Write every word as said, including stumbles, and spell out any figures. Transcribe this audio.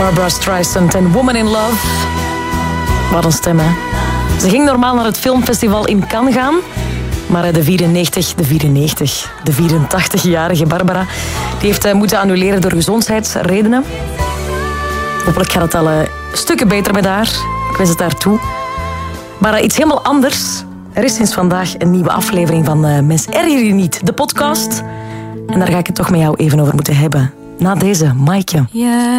Barbra Streisand en Woman in Love. Wat een stem, hè. Ze ging normaal naar het filmfestival in Cannes gaan. Maar de vierennegentig, de vierennegentig, de vierentachtigjarige Barbara... die heeft moeten annuleren door gezondheidsredenen. Hopelijk gaat het al uh, stukken beter met haar. Ik wens het haar toe. Maar uh, iets helemaal anders. Er is sinds vandaag een nieuwe aflevering van uh, Mens Erger Je Niet, de podcast. En daar ga ik het toch met jou even over moeten hebben. Na deze, Maaike. Yeah.